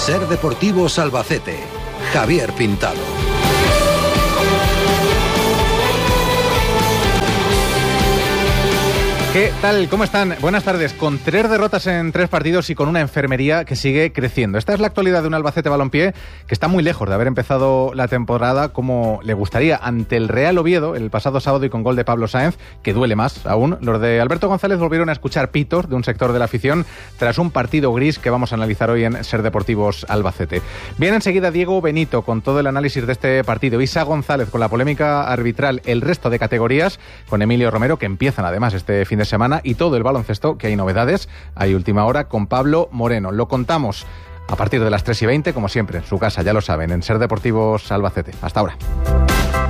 Ser Deportivos Albacete. Javier Pintado. ¿Qué tal? ¿Cómo están? Buenas tardes. Con 3 derrotas en 3 partidos y con una enfermería que sigue creciendo. Esta es la actualidad de un Albacete Balompié que está muy lejos de haber empezado la temporada como le gustaría ante el Real Oviedo el pasado sábado y con gol de Pablo Sáenz, que duele más aún. Los de Alberto González volvieron a escuchar pitos de un sector de la afición tras un partido gris que vamos a analizar hoy en Ser Deportivos Albacete. Viene enseguida Diego Benito con todo el análisis de este partido, Isa González con la polémica arbitral, el resto de categorías con Emilio Romero, que empiezan además este fin de semana, y todo el baloncesto, que hay novedades, hay última hora con Pablo Moreno. Lo contamos a partir de las 3:20, como siempre, en su casa, ya lo saben, en Ser Deportivos Albacete. Hasta ahora.